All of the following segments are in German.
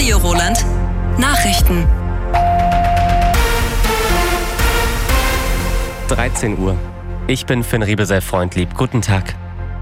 Radio Roland Nachrichten. 13 Uhr. Ich bin Finn Riebesell-Freundlieb. Guten Tag.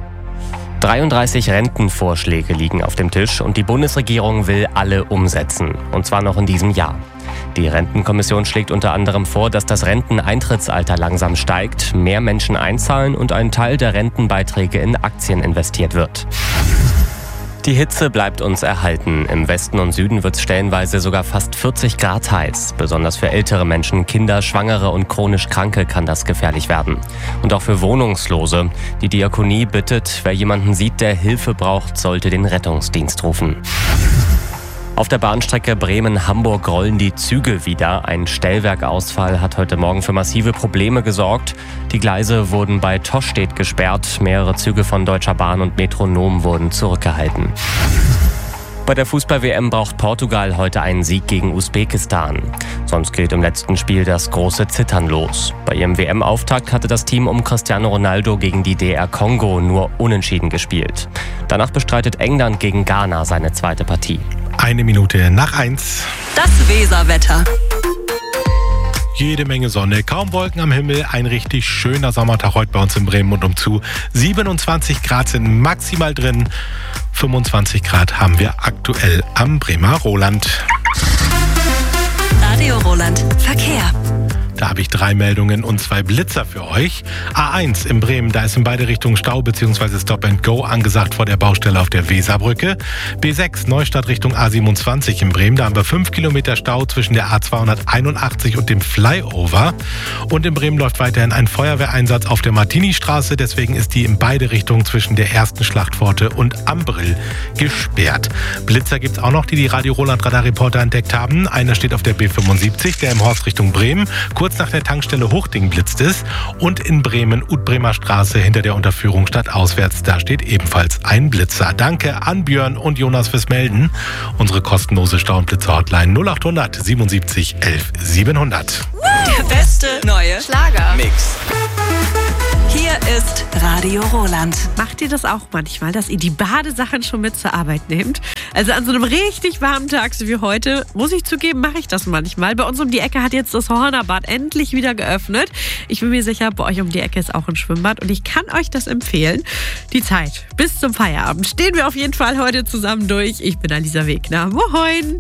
33 Rentenvorschläge liegen auf dem Tisch und die Bundesregierung will alle umsetzen. Und zwar noch in diesem Jahr. Die Rentenkommission schlägt unter anderem vor, dass das Renteneintrittsalter langsam steigt, mehr Menschen einzahlen und ein Teil der Rentenbeiträge in Aktien investiert wird. Die Hitze bleibt uns erhalten. Im Westen und Süden wird es stellenweise sogar fast 40 Grad heiß. Besonders für ältere Menschen, Kinder, Schwangere und chronisch Kranke kann das gefährlich werden. Und auch für Wohnungslose. Die Diakonie bittet, wer jemanden sieht, der Hilfe braucht, sollte den Rettungsdienst rufen. Auf der Bahnstrecke Bremen-Hamburg rollen die Züge wieder. Ein Stellwerkausfall hat heute Morgen für massive Probleme gesorgt. Die Gleise wurden bei Tostedt gesperrt. Mehrere Züge von Deutscher Bahn und Metronom wurden zurückgehalten. Bei der Fußball-WM braucht Portugal heute einen Sieg gegen Usbekistan. Sonst geht im letzten Spiel das große Zittern los. Bei ihrem WM-Auftakt hatte das Team um Cristiano Ronaldo gegen die DR Kongo nur unentschieden gespielt. Danach bestreitet England gegen Ghana seine zweite Partie. 1:01. Das Weserwetter. Jede Menge Sonne, kaum Wolken am Himmel, ein richtig schöner Sommertag heute bei uns in Bremen und umzu. 27 Grad sind maximal drin, 25 Grad haben wir aktuell am Bremer Roland. Radio Roland Verkehr. Da habe ich 3 Meldungen und 2 Blitzer für euch. A1 in Bremen, da ist in beide Richtungen Stau bzw. Stop and Go angesagt vor der Baustelle auf der Weserbrücke. B6 Neustadt Richtung A27 in Bremen, da haben wir 5 Kilometer Stau zwischen der A281 und dem Flyover. Und in Bremen läuft weiterhin ein Feuerwehreinsatz auf der Martini-Straße, deswegen ist die in beide Richtungen zwischen der ersten Schlachtpforte und Ambrill gesperrt. Blitzer gibt es auch noch, die Radio Roland Radarreporter entdeckt haben. Einer steht auf der B75, der im Horst Richtung Bremen. Kurz nach der Tankstelle Hochding blitzt es. Und in Bremen, Utbremer Straße hinter der Unterführung stadtauswärts, da steht ebenfalls ein Blitzer. Danke an Björn und Jonas fürs Melden. Unsere kostenlose Stau- und Blitzer-Hotline 0800 77 11 700. Der beste neue Schlagermix. Hier ist Radio Roland. Macht ihr das auch manchmal, dass ihr die Badesachen schon mit zur Arbeit nehmt? Also an so einem richtig warmen Tag so wie heute, muss ich zugeben, mache ich das manchmal. Bei uns um die Ecke hat jetzt das Hornerbad endlich wieder geöffnet. Ich bin mir sicher, bei euch um die Ecke ist auch ein Schwimmbad und ich kann euch das empfehlen. Die Zeit bis zum Feierabend stehen wir auf jeden Fall heute zusammen durch. Ich bin Alisa Wegner. Moin!